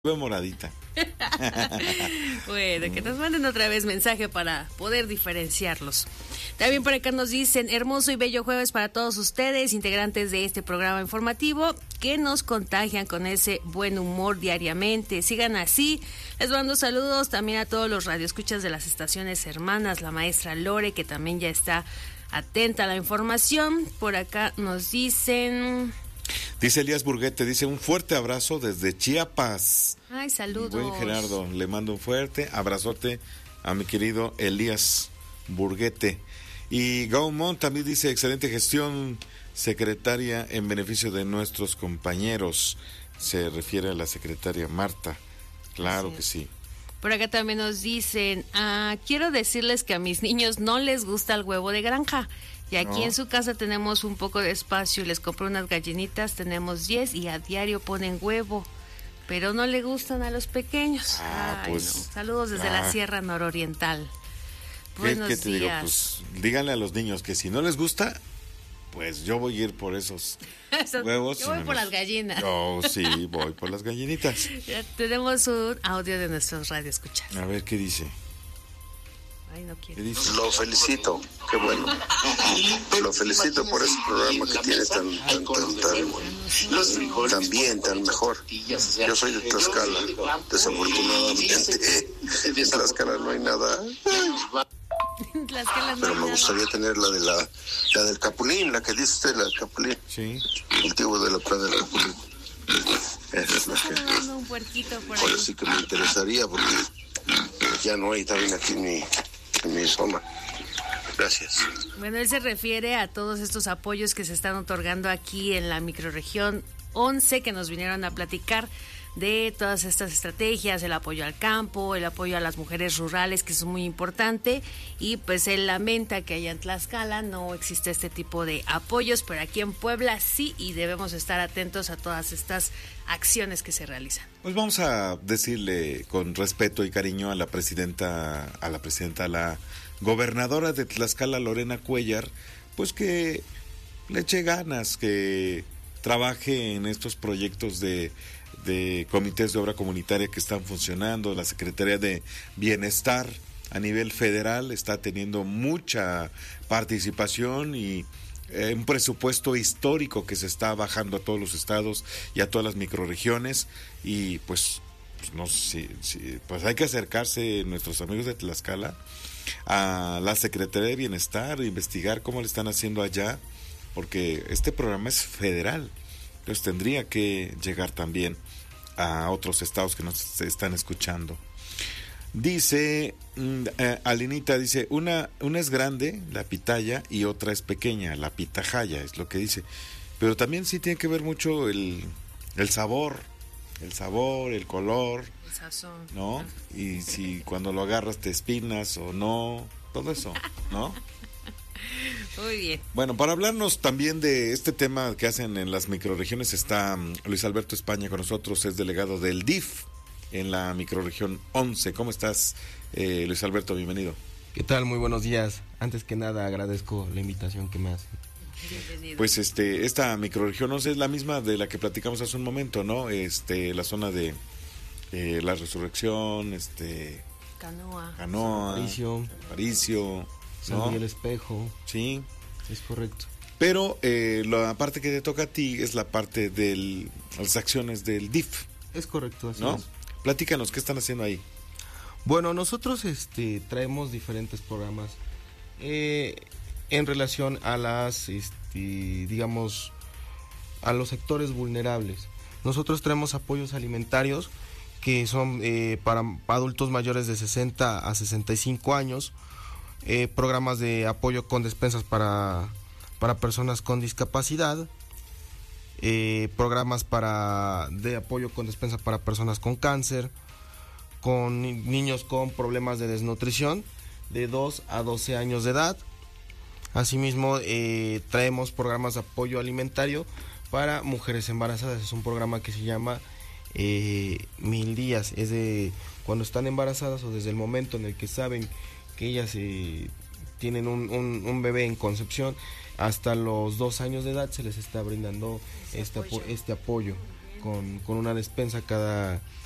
Ve moradita. Bueno, que nos manden otra vez mensaje para poder diferenciarlos. También por acá nos dicen, hermoso y bello jueves para todos ustedes, integrantes de este programa informativo, que nos contagian con ese buen humor diariamente. Sigan así. Les mando saludos también a todos los radioescuchas de las estaciones hermanas, la maestra Lore, que también ya está atenta a la información. Por acá nos dicen... Dice Elías Burguete, dice un fuerte abrazo desde Chiapas. Ay, saludos. Buen Gerardo, le mando un fuerte abrazote a mi querido Elías Burguete. Y Gaumont también dice, excelente gestión secretaria en beneficio de nuestros compañeros. Se refiere a la secretaria Marta. Claro que sí. Por acá también nos dicen, quiero decirles que a mis niños no les gusta el huevo de granja. Y aquí en su casa tenemos un poco de espacio y les compré unas gallinitas, tenemos 10 y a diario ponen huevo, pero no le gustan a los pequeños. Pues, no. Saludos desde la Sierra Nororiental. Buenos ¿qué te días. digo? Pues díganle a los niños que si no les gusta, pues yo voy a ir por esos huevos. Yo voy por las gallinas. Yo sí, voy por las gallinitas. Ya tenemos un audio de nuestros radioescuchas. A ver, ¿qué dice? Ay, no quiero. ¿Qué dice? Lo felicito, qué bueno. Lo felicito por ese programa que tiene tan bien, tan mejor. Yo soy de Tlaxcala, desafortunadamente. En Tlaxcala no hay nada. Pero me gustaría tener la del Capulín, la que dice usted, la del Capulín. Sí. Cultivo de la planta del Capulín. Esa es la que. Un puerquito por Ahora ahí. sí que me interesaría porque ya no hay también aquí en mi zona. Gracias. Bueno, él se refiere a todos estos apoyos que se están otorgando aquí en la microrregión 11, que nos vinieron a platicar de todas estas estrategias, el apoyo al campo, el apoyo a las mujeres rurales, que es muy importante, y pues él lamenta que allá en Tlaxcala no existe este tipo de apoyos, pero aquí en Puebla sí, y debemos estar atentos a todas estas acciones que se realizan. Pues vamos a decirle con respeto y cariño a la gobernadora de Tlaxcala, Lorena Cuellar, pues que le eche ganas, que trabaje en estos proyectos de comités de obra comunitaria que están funcionando. La Secretaría de Bienestar a nivel federal está teniendo mucha participación y un presupuesto histórico que se está bajando a todos los estados y a todas las microrregiones, y pues no sé si pues hay que acercarse nuestros amigos de Tlaxcala a la Secretaría de Bienestar, investigar cómo le están haciendo allá, porque este programa es federal, entonces tendría que llegar también a otros estados que nos están escuchando. Dice Alinita, dice una es grande, la pitaya, y otra es pequeña, la pitahaya, es lo que dice, pero también sí tiene que ver mucho el sabor, el color, El sazón, ¿no? Y si cuando lo agarras te espinas o no, todo eso, ¿no? Muy bien. Bueno, para hablarnos también de este tema que hacen en las microrregiones está Luis Alberto España con nosotros, es delegado del DIF en la microrregión 11. ¿Cómo estás, Luis Alberto? Bienvenido. ¿Qué tal? Muy buenos días. Antes que nada agradezco la invitación que me hacen. Bienvenido. Pues esta microrregión 11 es la misma de la que platicamos hace un momento, ¿no? La zona de La Resurrección, Canoa, Aparicio, San ¿no? Miguel Espejo. Sí. Es correcto. Pero la parte que te toca a ti es la parte de las acciones del DIF. Es correcto, así ¿No? es. Platícanos, ¿qué están haciendo ahí? Bueno, nosotros traemos diferentes programas en relación a las, digamos, a los sectores vulnerables. Nosotros traemos apoyos alimentarios que son para adultos mayores de 60 a 65 años, programas de apoyo con despensas para personas con discapacidad, programas de apoyo con despensa para personas con cáncer, con niños con problemas de desnutrición de 2 a 12 años de edad. Asimismo, traemos programas de apoyo alimentario para mujeres embarazadas. Es un programa que se llama 1000 días, es de cuando están embarazadas o desde el momento en el que saben que ellas tienen un bebé en concepción hasta los 2 años de edad se les está brindando este apoyo con una despensa cada